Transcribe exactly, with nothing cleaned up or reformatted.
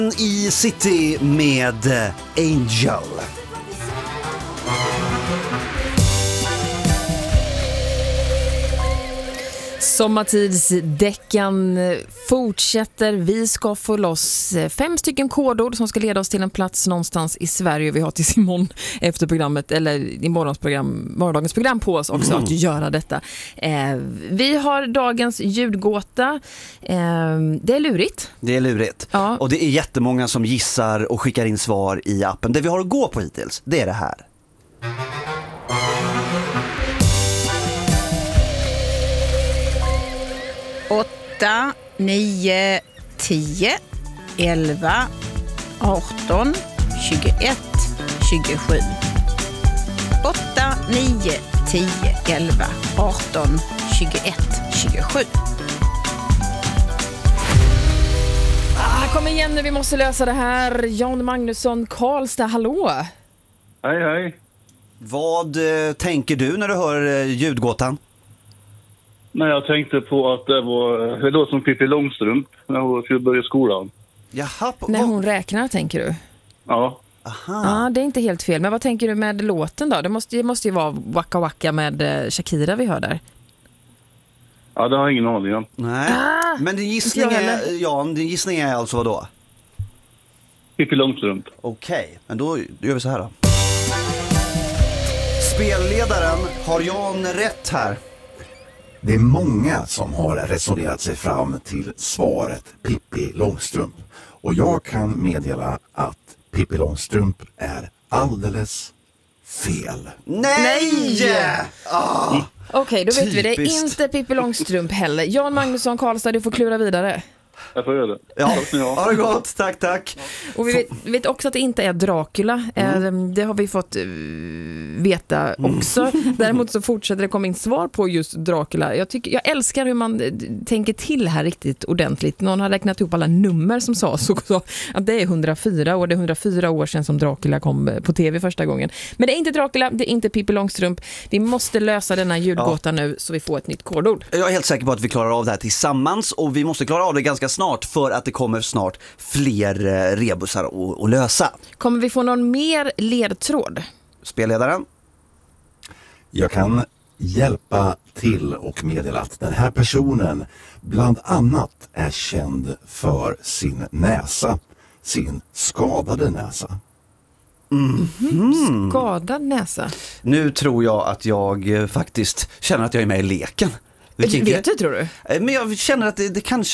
I City med Angel. Sommartidsdäckan fortsätter. Vi ska få loss fem stycken kodord som ska leda oss till en plats någonstans i Sverige. Vi har till imorgon efter programmet, eller i morgons program, morgondagens program på oss också mm. att göra detta. Eh, vi har dagens ljudgåta. Eh, det är lurigt. Det är lurigt. Ja. Och det är jättemånga som gissar och skickar in svar i appen. Det vi har att gå på hittills, det är det här. åtta, nio, tio, elva, arton, tjugoett, tjugosju. åtta, nio, tio, elva, arton, tjugoett, tjugosju. Ah, kom igen nu, vi måste lösa det här. Jan Magnusson, Karlstad, hallå? Hej, hej. Vad eh, tänker du när du hör eh, ljudgåtan? Nej, jag tänkte på att det var det låter som Pippi Långstrump när hon skulle börja skolan. Jaha, på, när hon räknar, tänker du? Ja. Aha. Ja, det är inte helt fel. Men vad tänker du med låten då? Det måste, det måste ju vara Waka Waka med Shakira vi hör där. Ja, det har jag ingen aning om. Nej, ah, men din gissning är, Jan, din gissning är alltså vad då? Pippi Långstrump. Okej, okay, men då gör vi så här då. Spelledaren, har Jan rätt här? Det är många som har resonerat sig fram till svaret Pippi Långstrump. Och jag kan meddela att Pippi Långstrump är alldeles fel. Nej! Ah, Okej, okay, då vet typiskt. vi det. Inte Pippi Långstrump heller. Jan Magnusson, Karlstad, du får klura vidare. Jag får göra det. Ja, ha det gott. Tack, tack. Och vi vet, vi vet också att det inte är Dracula. Mm. Det har vi fått veta också. Mm. Däremot så fortsätter det komma in svar på just Dracula. Jag, tycker, jag älskar hur man tänker till här riktigt ordentligt. Någon har räknat ihop alla nummer som sa så, så att det är hundrafyra år. Det är hundrafyra år sedan som Dracula kom på tv första gången. Men det är inte Dracula, det är inte Pippi Långstrump. Vi måste lösa denna ljudgåta ja. nu så vi får ett nytt kodord. Jag är helt säker på att vi klarar av det här tillsammans och vi måste klara av det ganska snart för att det kommer snart fler rebusar att, att lösa. Kommer vi få någon mer ledtråd? Spelledaren? Jag kan hjälpa till och meddela att den här personen bland annat är känd för sin näsa, sin skadade näsa. Mm. Mm. Skadad näsa? Nu tror jag att jag faktiskt känner att jag är med i leken. Vet du, tror du? Men jag känner att det, det kanske